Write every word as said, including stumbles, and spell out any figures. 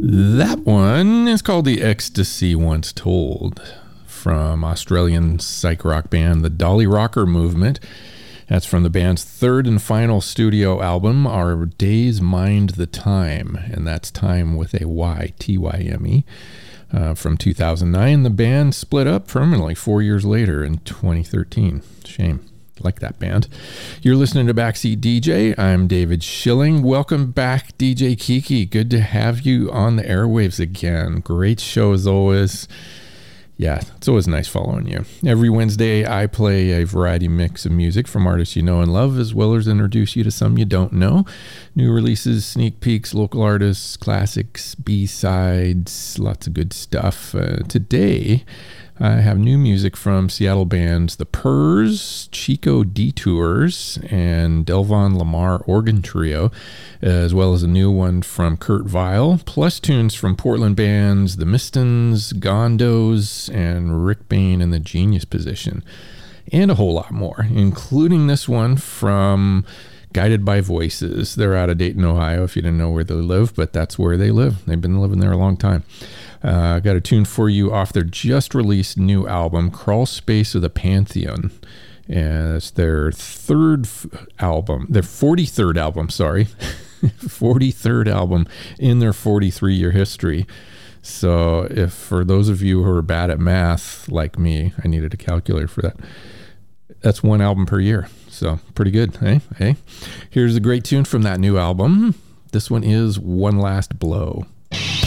That one is called The Ecstasy Once Told, from Australian psych rock band The Dolly Rocker Movement. That's from the band's third and final studio album, Our Days Mind the Time, and that's time with a Y, T Y M E. Uh, from two thousand nine, the band split up permanently four years later in twenty thirteen. Shame. Like that band. You're listening to Backseat D J. I'm David Schilling. Welcome back, D J Kiki. Good to have you on the airwaves again. Great show as always. Yeah, it's always nice following you. Every Wednesday, I play a variety mix of music from artists you know and love, as well as introduce you to some you don't know. New releases, sneak peeks, local artists, classics, B-sides, lots of good stuff. Uh, today, I have new music from Seattle bands The Purrs, Chico Detours, and Delvon Lamar Organ Trio, as well as a new one from Kurt Vile, plus tunes from Portland bands The Mistons, Gondos, and Rick Bain and the Genius Position, and a whole lot more, including this one from Guided by Voices. They're out of Dayton, Ohio, if you didn't know where they live, but that's where they live. They've been living there a long time. I uh, got a tune for you off their just released new album, Crawl Space of the Pantheon. And it's their third f- album, their forty-third album, sorry, forty-third album in their forty-three year history. So if for those of you who are bad at math, like me, I needed a calculator for that. That's one album per year. So pretty good, hey? Hey, here's a great tune from that new album. This one is One Last Blow.